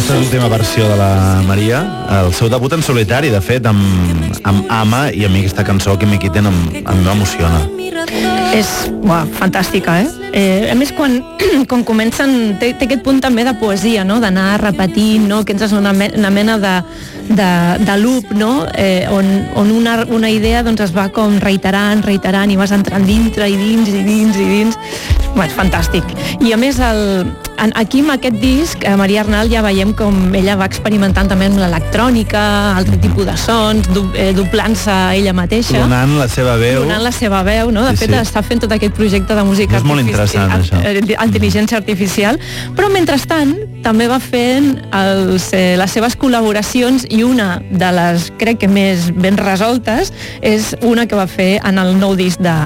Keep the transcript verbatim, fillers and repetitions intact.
Aquesta és l'última versió de la Maria, el seu debut en solitari, de fet, amb, amb Ama, i a mi aquesta cançó que m'hi quiten em, em m'emociona. És uah, fantàstica, eh? eh? A més, quan, quan comencen, té, té aquest punt també de poesia, no? D'anar repetint, no? Que entres en una, me, una mena de, de, de loop, no? Eh, on on una, una idea doncs, es va com reiterant, reiterant, i vas entrant dintre i dins i dins i dins. Bé, és fantàstic. I a més, el, en, aquí amb aquest disc, a Maria Arnal ja veiem com ella va experimentant també amb l'electrònica, altre tipus de sons, du, eh, doblant-se ella mateixa. Clonant la seva veu. Clonant la seva veu, no? De Sí, fet, sí. està fent tot aquest projecte de música És molt interessant, això. intel·ligència artificial, però mentrestant també va fent els, eh, les seves col·laboracions, i una de les, crec que més ben resoltes, és una que va fer en el nou disc de,